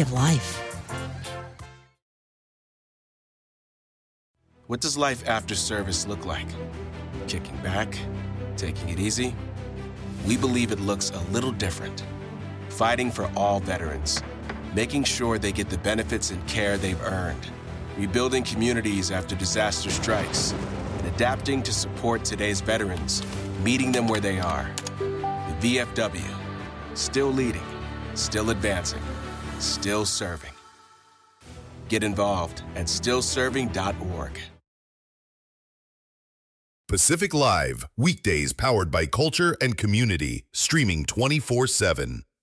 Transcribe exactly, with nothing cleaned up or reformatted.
of life. What does life after service look like? Kicking back? Taking it easy? We believe it looks a little different. Fighting for all veterans. Making sure they get the benefits and care they've earned. Rebuilding communities after disaster strikes. And adapting to support today's veterans. Meeting them where they are. The V F W. Still leading. Still advancing. Still serving. Get involved at still serving dot org. Pacific Live, weekdays powered by culture and community, streaming twenty-four seven.